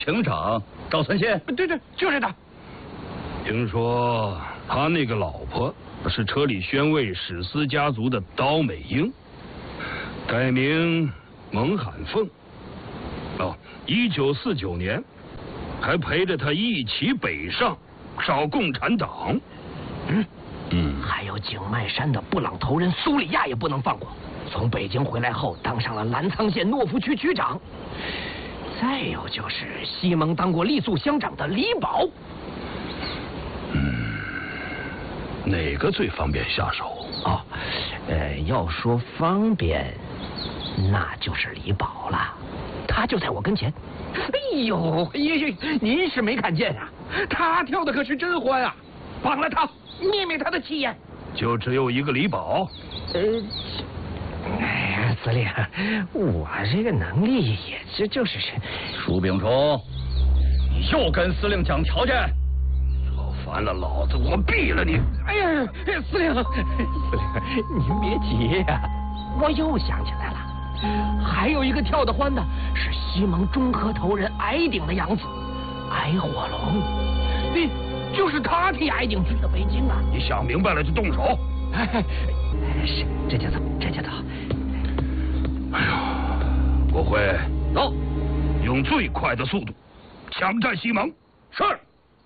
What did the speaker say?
情长赵存仙。 对，就是他。 听说他那个老婆是车里宣慰史思家族的刀美英，改名蒙罕凤。1949年还陪着他一起北上找共产党。 还有景迈山的布朗头人苏里亚也不能放过。从北京回来后，当上了澜沧县诺福区区长。再有就是西蒙当过傈僳乡长的李宝。 哪个最方便下手？ 要说方便，那就是李宝了。他就在我跟前。哎呦，您是没看见啊，他跳的可是真欢啊！绑了他，灭灭他的气焰。 就只有一个李宝？ 司令，我这个能力也就是…… 舒秉忠，你又跟司令讲条件， 吵烦了老子，我毙了你！ 哎呀，司令，您别急呀，我又想起来了。还有一个跳得欢的是西蒙中科头人矮顶的养子矮火龙，就是他替矮顶去的北京啊！ 你想明白了就动手。 是，这就走。 哎呦，国辉，走，用最快的速度抢占西蒙。 是。